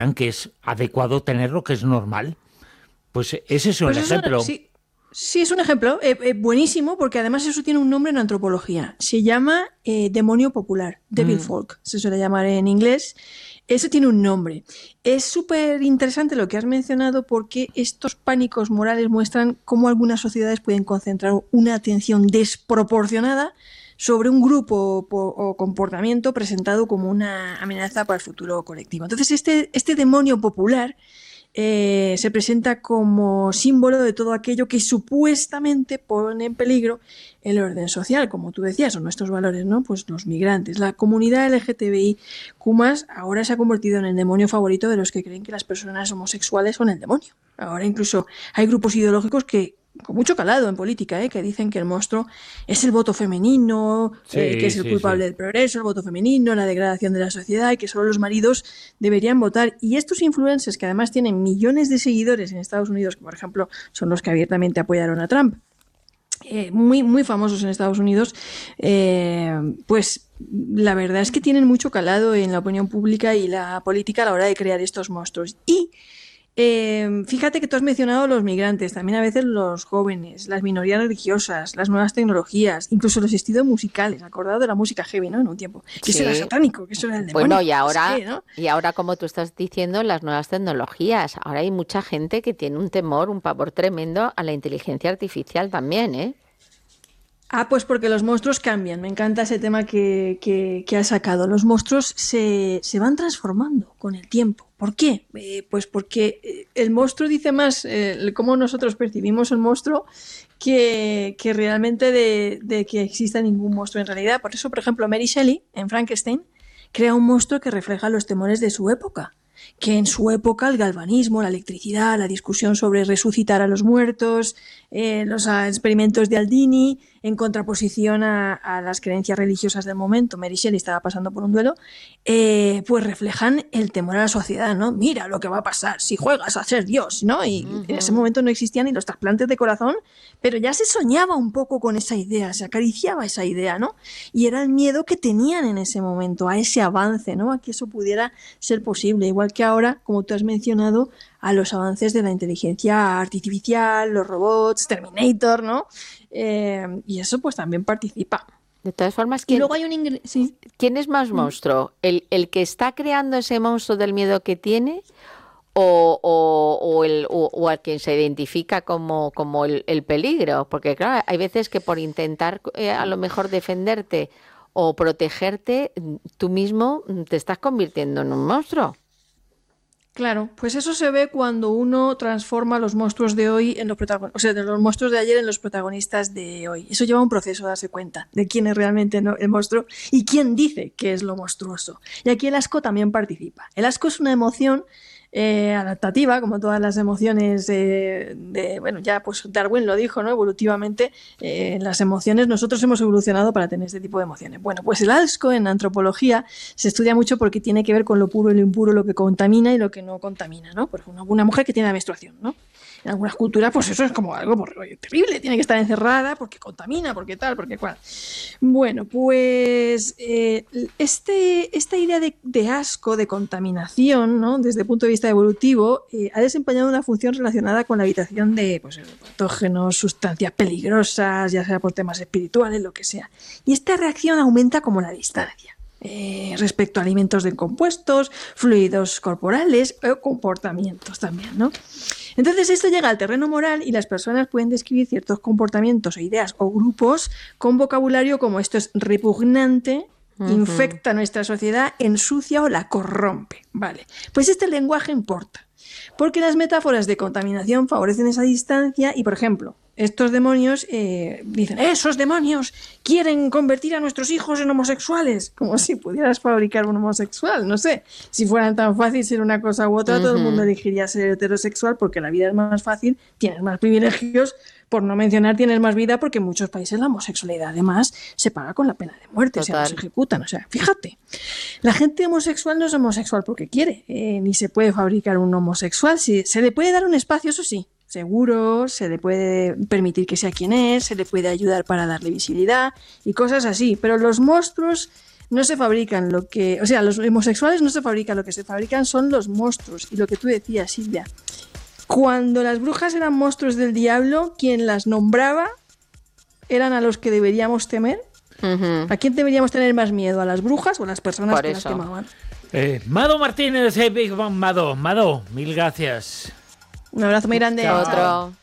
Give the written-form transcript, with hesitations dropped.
que es adecuado tenerlo, que es normal. Pues ese es un ejemplo. Sí. Sí, es un ejemplo buenísimo, porque además eso tiene un nombre en antropología. Se llama demonio popular, devil folk, se suele llamar en inglés. Eso tiene un nombre. Es súper interesante lo que has mencionado, porque estos pánicos morales muestran cómo algunas sociedades pueden concentrar una atención desproporcionada sobre un grupo o comportamiento presentado como una amenaza para el futuro colectivo. Entonces, este demonio popular se presenta como símbolo de todo aquello que supuestamente pone en peligro el orden social, como tú decías, son nuestros valores, ¿no? Pues los migrantes. La comunidad LGTBIQ+, ahora se ha convertido en el demonio favorito de los que creen que las personas homosexuales son el demonio. Ahora incluso hay grupos ideológicos que, con mucho calado en política, que dicen que el monstruo es el voto femenino, que es el culpable del progreso, el voto femenino, la degradación de la sociedad, y que solo los maridos deberían votar. Y estos influencers, que además tienen millones de seguidores en Estados Unidos, que por ejemplo son los que abiertamente apoyaron a Trump, muy, muy famosos en Estados Unidos, pues la verdad es que tienen mucho calado en la opinión pública y la política a la hora de crear estos monstruos. Y fíjate que tú has mencionado los migrantes, también a veces los jóvenes, las minorías religiosas, las nuevas tecnologías, incluso los estilos musicales. Acordado de la música heavy, ¿no? En un tiempo. Que eso era satánico, que eso era el demonio. Bueno, y ahora, como tú estás diciendo, las nuevas tecnologías. Ahora hay mucha gente que tiene un temor, un pavor tremendo a la inteligencia artificial también, ¿eh? Pues porque los monstruos cambian. Me encanta ese tema que has sacado. Los monstruos se van transformando con el tiempo. ¿Por qué? Pues porque el monstruo dice más cómo nosotros percibimos el monstruo que realmente de que exista ningún monstruo en realidad. Por eso, por ejemplo, Mary Shelley, en Frankenstein, crea un monstruo que refleja los temores de su época. Que en su época el galvanismo, la electricidad, la discusión sobre resucitar a los muertos, los experimentos de Aldini, en contraposición a las creencias religiosas del momento, Mary Shelley estaba pasando por un duelo, pues reflejan el temor a la sociedad, ¿no? Mira lo que va a pasar si juegas a ser Dios, ¿no? Y en ese momento no existían ni los trasplantes de corazón, pero ya se soñaba un poco con esa idea, se acariciaba esa idea, ¿no? Y era el miedo que tenían en ese momento a ese avance, ¿no? A que eso pudiera ser posible, igual que ahora, como tú has mencionado, a los avances de la inteligencia artificial, los robots, Terminator, ¿no? Y eso pues también participa. De todas formas, ¿quién es más monstruo? ¿El que está creando ese monstruo del miedo que tiene o al quien se identifica como el peligro? Porque claro, hay veces que por intentar a lo mejor defenderte o protegerte, tú mismo te estás convirtiendo en un monstruo. Claro, pues eso se ve cuando uno transforma los monstruos de hoy en los protagonistas, o sea, de los monstruos de ayer en los protagonistas de hoy. Eso lleva un proceso de darse cuenta de quién es realmente el monstruo y quién dice que es lo monstruoso. Y aquí el asco también participa. El asco es una emoción adaptativa, como todas las emociones bueno, ya pues Darwin lo dijo, ¿no? Evolutivamente, las emociones, nosotros hemos evolucionado para tener este tipo de emociones. Bueno, pues el asco en antropología se estudia mucho porque tiene que ver con lo puro y lo impuro, lo que contamina y lo que no contamina, ¿no? Por ejemplo, una mujer que tiene la menstruación, ¿no? En algunas culturas, pues eso es como algo terrible, tiene que estar encerrada porque contamina, porque tal, porque cual. Bueno, pues esta idea de asco, de contaminación, ¿no? Desde el punto de vista evolutivo, ha desempeñado una función relacionada con la evitación de patógenos, sustancias peligrosas, ya sea por temas espirituales, lo que sea. Y esta reacción aumenta como la distancia. Respecto a alimentos decompuestos, fluidos corporales o comportamientos también, ¿no? Entonces esto llega al terreno moral y las personas pueden describir ciertos comportamientos o ideas o grupos con vocabulario como esto es repugnante, infecta nuestra sociedad, ensucia o la corrompe, ¿vale? Pues este lenguaje importa, porque las metáforas de contaminación favorecen esa distancia y, por ejemplo, estos demonios dicen, esos demonios quieren convertir a nuestros hijos en homosexuales, como si pudieras fabricar un homosexual, no sé, si fuera tan fácil ser una cosa u otra, todo el mundo elegiría ser heterosexual porque la vida es más fácil, tienes más privilegios, por no mencionar tienes más vida porque en muchos países la homosexualidad además se paga con la pena de muerte, se los ejecutan, o sea, fíjate, la gente homosexual no es homosexual porque quiere, ni se puede fabricar un homosexual, se le puede dar un espacio, eso sí, seguro, se le puede permitir que sea quien es, se le puede ayudar para darle visibilidad y cosas así, pero los monstruos no se fabrican lo que... O sea, los homosexuales no se fabrican, lo que se fabrican son los monstruos. Y lo que tú decías, Silvia. Cuando las brujas eran monstruos del diablo, quien las nombraba eran a los que deberíamos temer. ¿A quién deberíamos tener más miedo? ¿A las brujas o a las personas que las quemaban? Mado Martínez, Big Bang Mado, mil gracias. Un abrazo muy grande. Otro.